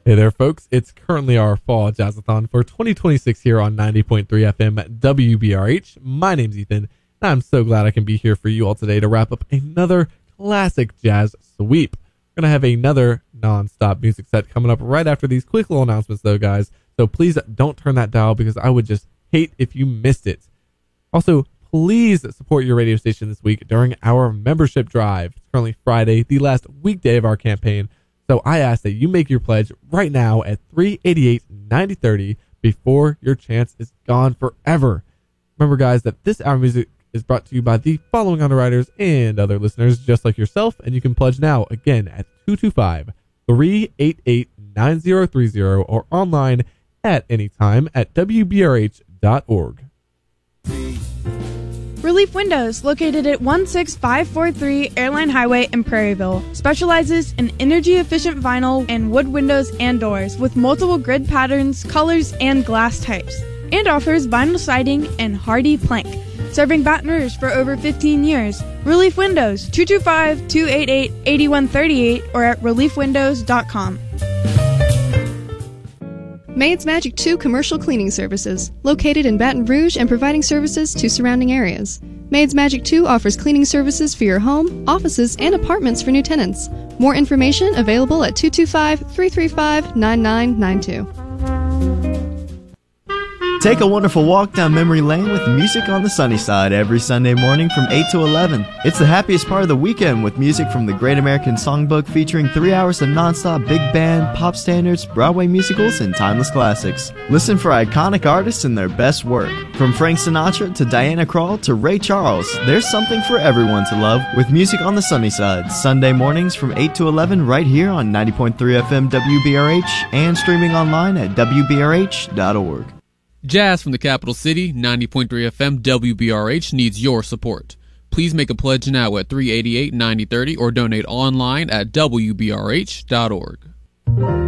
Hey there, folks. It's currently our Fall Jazzathon for 2026 here on 90.3 FM at WBRH. My name's Ethan, and I'm so glad I can be here for you all today to wrap up another classic jazz sweep. We're going to have another non-stop music set coming up right after these quick little announcements, though, guys. So please don't turn that dial because I would just hate if you missed it. Also, please support your radio station this week during our membership drive. It's currently Friday, the last weekday of our campaign. So I ask that you make your pledge right now at 388-9030 before your chance is gone forever. Remember, guys, that this hour of music is brought to you by the following underwriters and other listeners just like yourself, and you can pledge now, again, at 225-388-9030 or online at any time at wbrh.org. Relief Windows, located at 16543 Airline Highway in Prairieville, specializes in energy-efficient vinyl and wood windows and doors with multiple grid patterns, colors, and glass types, and offers vinyl siding and hardy plank. Serving Baton Rouge for over 15 years. Relief Windows, 225-288-8138 or at reliefwindows.com. Maid's Magic 2 Commercial Cleaning Services, located in Baton Rouge and providing services to surrounding areas. Maid's Magic 2 offers cleaning services for your home, offices, and apartments for new tenants. More information available at 225-335-9992. Take a wonderful walk down memory lane with music on the sunny side every Sunday morning from 8 to 11. It's the happiest part of the weekend with music from the Great American Songbook featuring 3 hours of nonstop big band, pop standards, Broadway musicals, and timeless classics. Listen for iconic artists and their best work. From Frank Sinatra to Diana Krall to Ray Charles, there's something for everyone to love with music on the sunny side. Sunday mornings from 8 to 11 right here on 90.3 FM WBRH and streaming online at WBRH.org. Jazz from the capital city, 90.3 FM WBRH needs your support. Please make a pledge now at 388-9030 or donate online at WBRH.org.